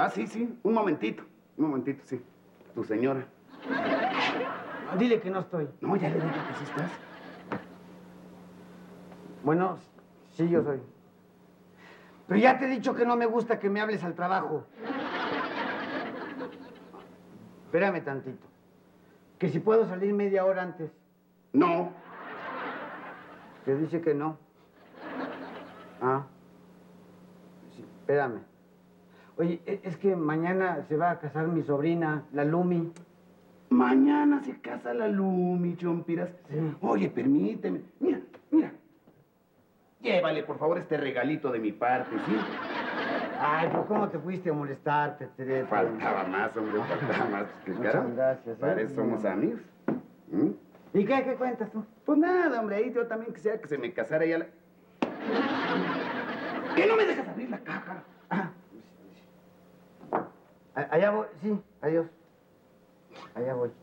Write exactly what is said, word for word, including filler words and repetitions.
Ah, sí, sí. Un momentito. Un momentito, sí. Tu señora. Dile que no estoy. No, ya le digo que sí estás. Bueno, sí, yo soy. Pero ya te he dicho que no me gusta que me hables al trabajo. Espérame tantito. Que si puedo salir media hora antes. No. Que dice que no. Ah. Sí, espérame. Oye, es que mañana se va a casar mi sobrina, la Lumi. Mañana se casa la Lumi, Chompiras. Sí. Oye, permíteme. Mira, mira. Llévale, por favor, este regalito de mi parte, ¿sí? Ay, pues ¿cómo te fuiste a molestarte, Teresa? Faltaba más, hombre, faltaba más. Pues, Muchas cara, gracias, ¿eh? Para eso somos amigos. ¿Mm? ¿Y qué? ¿Qué cuentas tú? Pues nada, hombre, ahí yo también quisiera que se me casara ella. La... ¿Qué no me dejas abrir la caja? Ah. Allá voy, sí, adiós. Allá voy.